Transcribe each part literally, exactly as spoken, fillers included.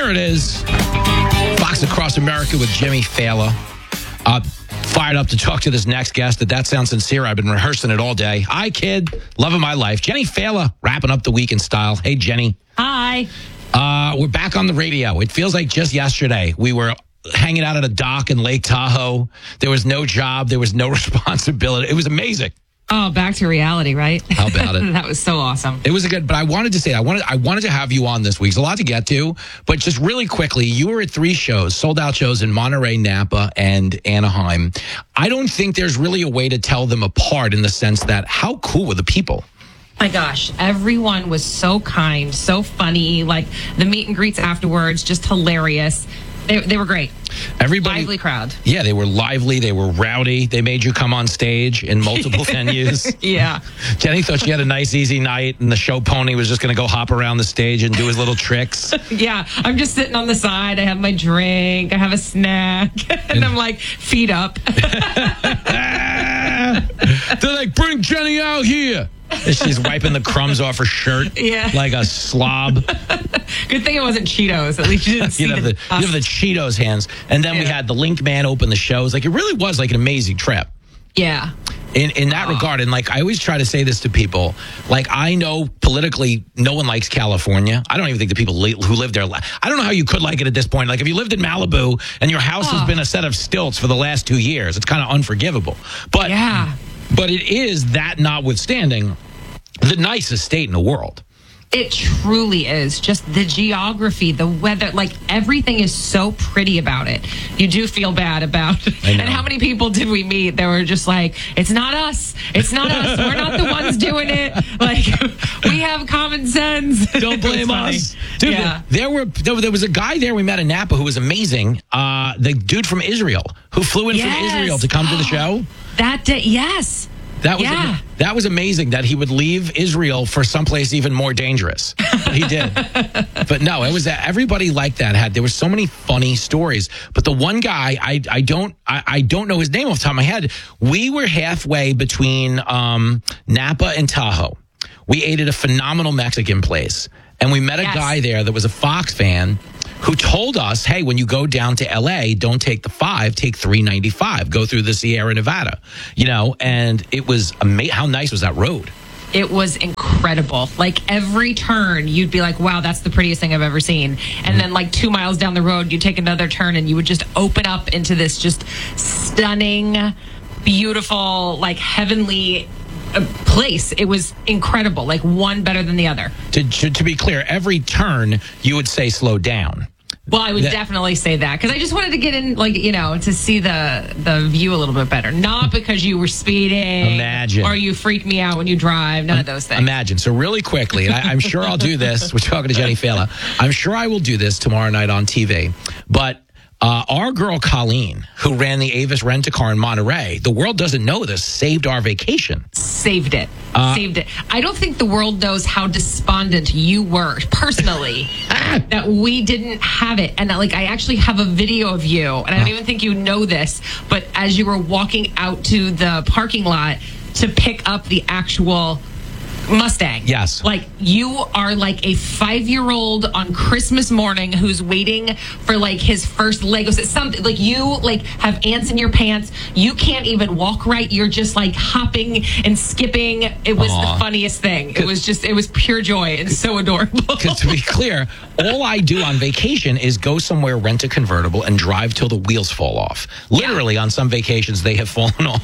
Here it is. Fox Across America with Jimmy Fallon. Uh, fired up to talk to this next guest. That that sounds sincere. I've been rehearsing it all day. Hi, kid. Loving my life. Jenny Fallon, wrapping up the week in style. Hey, Jenny. Hi. Uh, we're back on the radio. It feels like just yesterday we were hanging out at a dock in Lake Tahoe. There was no job. There was no responsibility. It was amazing. Oh, back to reality, right? How about it? That was so awesome. It was a good, but I wanted to say, I wanted, I wanted to have you on this week. There's a lot to get to, but just really quickly, you were at three shows, sold out shows in Monterey, Napa, and Anaheim. I don't think there's really a way to tell them apart in the sense that how cool were the people? My gosh, everyone was so kind, so funny. Like the meet and greets afterwards, just hilarious. They, they were great. Everybody, lively crowd. Yeah, they were lively. They were rowdy. They made you come on stage in multiple venues. Yeah. Jenny thought she had a nice, easy night, and the show pony was just going to go hop around the stage and do his little tricks. Yeah, I'm just sitting on the side. I have my drink. I have a snack. And I'm like, feet up. They're like, bring Jenny out here. And she's wiping the crumbs off her shirt. Yeah. Like a slob. Good thing it wasn't Cheetos. At least you didn't see you have the, the, you have the Cheetos hands. And then yeah. we had the Link Man open the shows. Like, it really was like an amazing trip. Yeah. In in that oh. regard, and like I always try to say this to people, like I know politically no one likes California. I don't even think the people li- who live there, li- I don't know how you could like it at this point. Like if you lived in Malibu and your house oh. has been a set of stilts for the last two years, it's kind of unforgivable. But yeah. But it is, that notwithstanding, the nicest state in the world. It truly is. Just the geography, the weather, like everything is so pretty about it. You do feel bad about it. And how many people did we meet that were just like, it's not us. It's not us. We're not the ones doing it. Like, we have common sense. Don't blame us. Dude, yeah. there were there, there was a guy there we met in Napa who was amazing. Uh, the dude from Israel who flew in yes. from Israel to come to the show. That day, yes. That was yeah. that was amazing that he would leave Israel for someplace even more dangerous. But he did. But no, it was that everybody like that had there were so many funny stories. But the one guy I I don't I, I don't know his name off the top of my head. We were halfway between um, Napa and Tahoe. We ate at a phenomenal Mexican place, and we met a yes. guy there that was a Fox fan who told us, hey, when you go down to L A, don't take the five, take three ninety-five. Go through the Sierra Nevada, you know, and it was amazing. How nice was that road? It was incredible. Like every turn, you'd be like, wow, that's the prettiest thing I've ever seen. And then like two miles down the road, you'd take another turn and you would just open up into this just stunning, beautiful, like heavenly a place. It was incredible, like one better than the other. To, to, to be clear, every turn you would say slow down. Well, I would that, definitely say that because I just wanted to get in, like, you know, to see the the view a little bit better. Not because you were speeding. Imagine. Or you freak me out when you drive. None um, of those things. Imagine. So really quickly, and I, I'm sure I'll do this. We're talking to Jenny Fallon. I'm sure I will do this tomorrow night on T V. But Uh, our girl Colleen, who ran the Avis Rent-A-Car in Monterey, the world doesn't know this, saved our vacation. Saved it. Uh, saved it. I don't think the world knows how despondent you were, personally, that we didn't have it. And, like, I actually have a video of you, and I don't even think you know this, but as you were walking out to the parking lot to pick up the actual Mustang. Yes. Like, you are like a five-year-old on Christmas morning who's waiting for, like, his first Legos. It's something, like, you, like, have ants in your pants. You can't even walk right. You're just, like, hopping and skipping. It was Aww. the funniest thing. It was just, it was pure joy and so adorable. Because to be clear, all I do on vacation is go somewhere, rent a convertible, and drive till the wheels fall off. Literally, yeah. on some vacations, they have fallen off.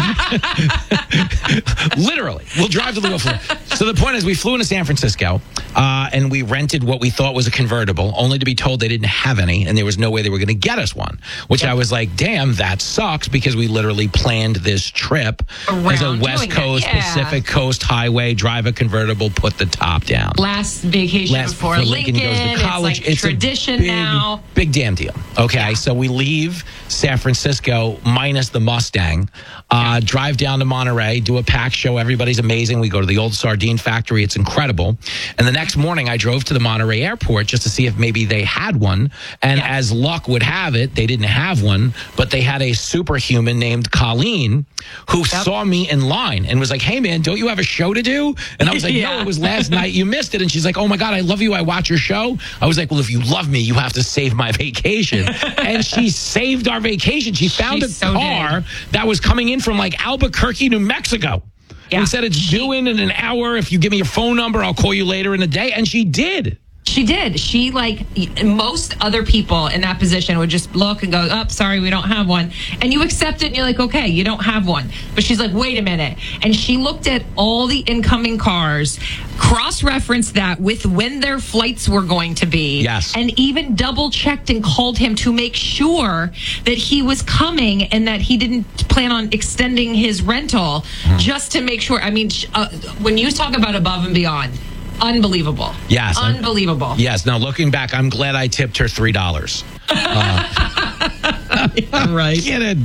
Literally. We'll drive till the wheels fall off. So the point is, we flew into San Francisco, uh, and we rented what we thought was a convertible, only to be told they didn't have any, and there was no way they were going to get us one, which yep. I was like, damn, that sucks, because we literally planned this trip Around as a West Coast, yeah. Pacific Coast highway, drive a convertible, put the top down. Last vacation Last, before Lincoln, Lincoln goes to college. It's like it's tradition a big, now. Big damn deal. Okay, yeah. so we leave San Francisco minus the Mustang, uh, yeah. drive down to Monterey, do a pack show. Everybody's amazing. We go to the old sardine factory. It's incredible. And the next morning, I drove to the Monterey airport just to see if maybe they had one. And Yeah. as luck would have it, they didn't have one, but they had a superhuman named Colleen who Yep. saw me in line and was like, hey, man, don't you have a show to do? And I was like, Yeah. no, it was last night. You missed it. And she's like, oh, my God, I love you. I watch your show. I was like, well, if you love me, you have to save my vacation. And she saved our vacation. She found She a so car did. that was coming in from like Albuquerque, New Mexico. Yeah. And said it's due in in an hour. If you give me your phone number, I'll call you later in the day. And she did. She did. She, like, most other people in that position would just look and go, oh, sorry, we don't have one. And you accept it and you're like, okay, you don't have one. But she's like, wait a minute. And she looked at all the incoming cars, cross-referenced that with when their flights were going to be. Yes. And even double-checked and called him to make sure that he was coming and that he didn't plan on extending his rental Mm-hmm. just to make sure. I mean, sh- uh, when you talk about above and beyond, unbelievable. Yes. I'm- Unbelievable. Yes. Now, looking back, I'm glad I tipped her three dollars. Right. Kidding.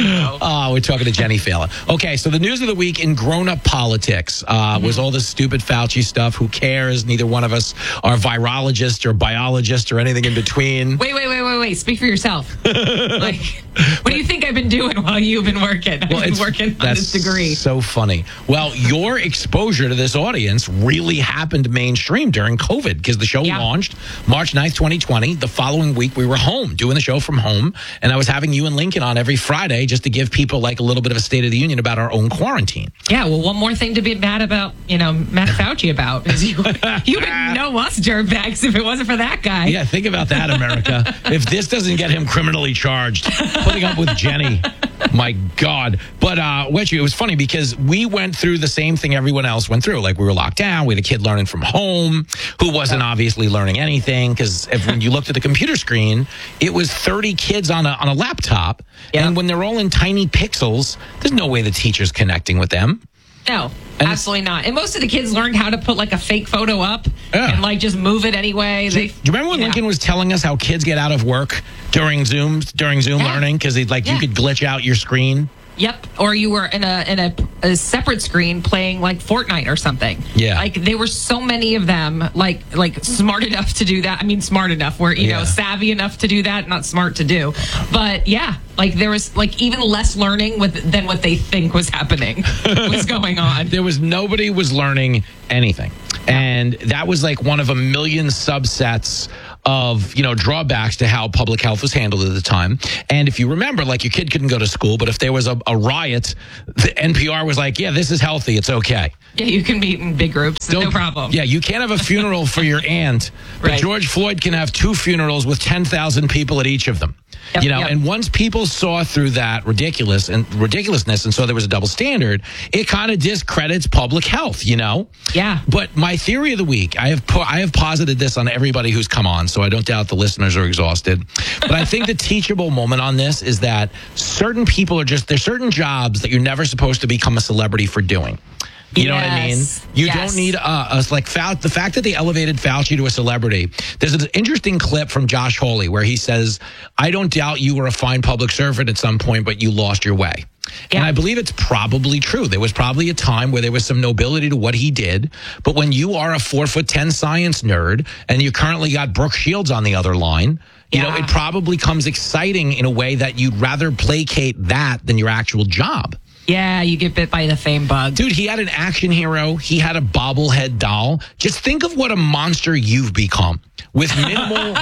Oh, we're talking to Jenny Fallon. Okay, so the news of the week in grown-up politics uh, was all this stupid Fauci stuff. Who cares? Neither one of us are virologists or biologists or anything in between. Wait, wait, wait, wait, wait. Speak for yourself. Like, what do you think I've been doing while you've been working? I've been it's- working on that's this degree. So funny. Well, your exposure to this audience really happened mainstream during COVID because the show Yeah. launched March ninth, twenty twenty. The following week, we were home doing the show from home, and I was having you and Lincoln on every Friday just to give people like a little bit of a State of the Union about our own quarantine. Yeah, well, one more thing to be mad about, you know, Matt Fauci about is you, you wouldn't know us dirtbags if it wasn't for that guy. Yeah, think about that, America. If this doesn't get him criminally charged, putting up with Jenny, my God. But, uh, Wedgie, it was funny because we went through the same thing everyone else went through. Like, we were locked down. We had a kid learning from home who wasn't obviously learning anything because when you looked at the computer screen, it was thirty kids on a, on a laptop. Yeah. And when they're all in tiny pixels, there's no way the teacher's connecting with them. No, And absolutely not. And most of the kids learned how to put like a fake photo up Yeah. and like just move it anyway. Do They, you, do you remember when yeah. Lincoln was telling us how kids get out of work during Zoom during Zoom Yeah. learning because like you Yeah. could glitch out your screen? Yep. Or you were in a in a, a separate screen playing like Fortnite or something. Yeah. Like there were so many of them like like smart enough to do that. I mean smart enough where you Yeah. know savvy enough to do that, not smart to do. But yeah, like there was like even less learning with than what they think was happening was going on. There was nobody was learning anything. And that was like one of a million subsets of, you know, drawbacks to how public health was handled at the time. And if you remember, like your kid couldn't go to school, but if there was a, a riot, the N P R was like, yeah, this is healthy. It's okay. Yeah, you can meet in big groups, no Don't- problem. Yeah, you can't have a funeral for your aunt, but Right. George Floyd can have two funerals with ten thousand people at each of them. Yep, you know, yep. and once people saw through that ridiculous and ridiculousness and saw there was a double standard, it kind of discredits public health, you know? Yeah. But my theory of the week, I have po- I have posited this on everybody who's come on, so I don't doubt the listeners are exhausted. But I think the teachable moment on this is that certain people are just, there's certain jobs that you're never supposed to become a celebrity for doing. You know what I mean? Yes. You Yes. don't need uh, us like Fau- the fact that they elevated Fauci to a celebrity. There's an interesting clip from Josh Hawley where he says, I don't doubt you were a fine public servant at some point, but you lost your way. Yeah. And I believe it's probably true. There was probably a time where there was some nobility to what he did. But when you are a four foot ten science nerd and you currently got Brooke Shields on the other line, you know, Yeah. it probably comes exciting in a way that you'd rather placate that than your actual job. Yeah, you get bit by the fame bug. Dude, he had an action hero. He had a bobblehead doll. Just think of what a monster you've become with minimal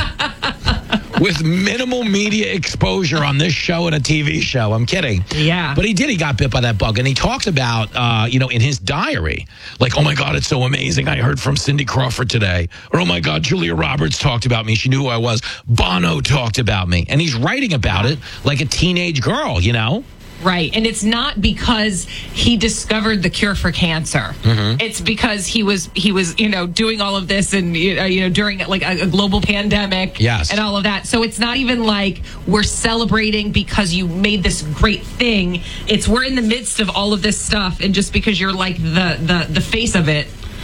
with minimal media exposure on this show and a T V show. I'm kidding. Yeah. But he did. He got bit by that bug. And he talks about, uh, you know, in his diary, like, oh, my God, it's so amazing. I heard from Cindy Crawford today. Or, oh, my God, Julia Roberts talked about me. She knew who I was. Bono talked about me. And he's writing about it like a teenage girl, you know? Right. And it's not because he discovered the cure for cancer. Mm-hmm. It's because he was, he was, you know, doing all of this and, you know, you know during like a, a global pandemic Yes. and all of that. So it's not even like we're celebrating because you made this great thing. It's we're in the midst of all of this stuff. And just because you're like the, the, the face of it,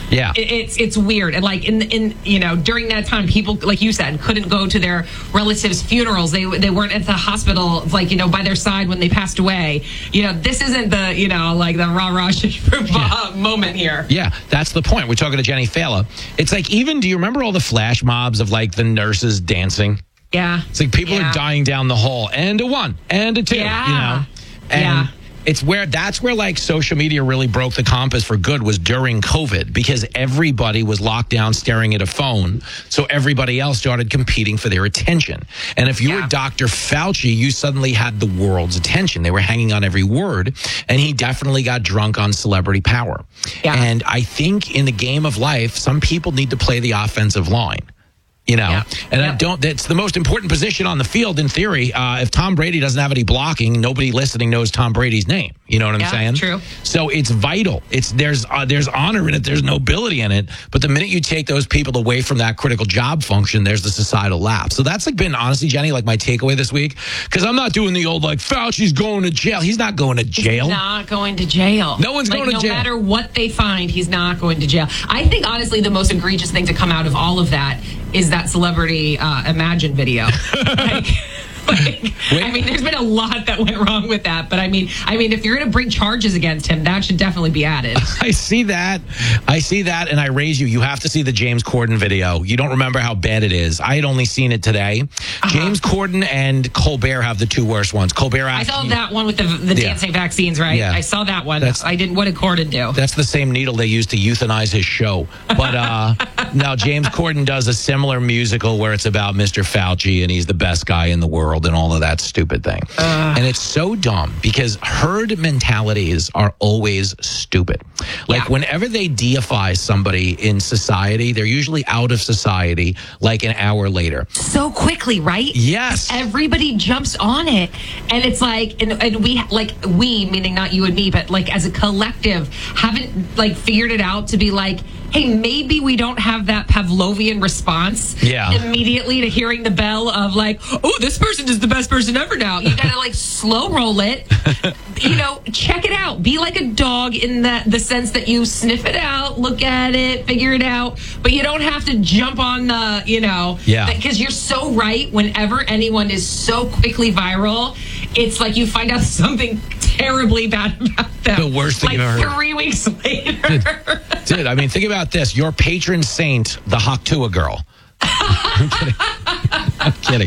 Yeah. It, it's it's weird. And like in in you know during that time, people like you said couldn't go to their relatives' funerals. They they weren't at the hospital like you know by their side when they passed away. You know this isn't the you know like the rah rah yeah. moment here. Yeah, that's the point. We're talking to Jenny Fela. It's like even do you remember all the flash mobs of like the nurses dancing? Yeah. It's like people yeah. are dying down the hall and a one and a two. Yeah. You know, and yeah. it's where that's where like social media really broke the compass for good was during COVID because everybody was locked down staring at a phone. So everybody else started competing for their attention. And if you yeah. were Doctor Fauci, you suddenly had the world's attention. They were hanging on every word. And he definitely got drunk on celebrity power. Yeah. And I think in the game of life, some people need to play the offensive line. You know, yeah. and yeah. I don't, that's the most important position on the field in theory. Uh, if Tom Brady doesn't have any blocking, nobody listening knows Tom Brady's name. You know what I'm yeah, saying? True. So it's vital. It's there's uh, there's honor in it. There's nobility in it. But the minute you take those people away from that critical job function, there's the societal lapse. So that's like been honestly, Jenny, like my takeaway this week. Because I'm not doing the old like Fauci's going to jail. He's not going to jail. He's not going to jail. No one's like, going to no jail. No matter what they find, he's not going to jail. I think honestly, the most egregious thing to come out of all of that is that celebrity uh, Imagine video. like, like, I mean, there's been a lot that went wrong with that, but I mean, I mean, if you're going to bring charges against him, that should definitely be added. I see that. I see that, and I raise you. You have to see the James Corden video. You don't remember how bad it is. I had only seen it today. Uh-huh. James Corden and Colbert have the two worst ones. Colbert. I saw that one with the the yeah. dancing vaccines, right? Yeah. I saw that one. That's, I didn't. What did Corden do? That's the same needle they used to euthanize his show. But uh, now James Corden does a similar musical where it's about Mister Fauci and he's the best guy in the world and all of that stupid thing. Uh, and it's so dumb because herd mentalities are always stupid. Like yeah. whenever they deify somebody in society, they're usually out of society like an hour later. So quickly, right? Yes. Everybody jumps on it. And it's like, and, and we, like we, meaning not you and me, but like as a collective, haven't like figured it out to be like, hey, maybe we don't have that Pavlovian response yeah. immediately to hearing the bell of like, oh, this person is the best person ever now. You got to like slow roll it, you know, check it out. Be like a dog in the, the sense that you sniff it out, look at it, figure it out. But you don't have to jump on the, you know, yeah. because you're so right. Whenever anyone is so quickly viral, it's like you find out something terribly bad about them. The worst thing like you've ever heard. Three weeks later. Dude, I mean, think about this. Your patron saint, the Haktua girl. I'm kidding. I'm kidding.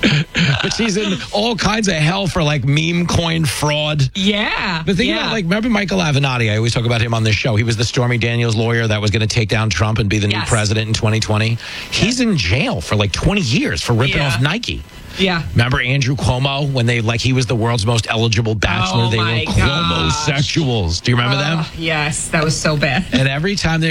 But she's in all kinds of hell for like meme coin fraud. Yeah. But think yeah. about like, remember Michael Avenatti? I always talk about him on this show. He was the Stormy Daniels lawyer that was going to take down Trump and be the yes. new president in twenty twenty. Yes. He's in jail for like twenty years for ripping yeah. off Nike. Yeah. Remember Andrew Cuomo when they like he was the world's most eligible bachelor? Oh they my were Cuomo sexuals. Do you remember uh, them? Yes, that was so bad. And every time they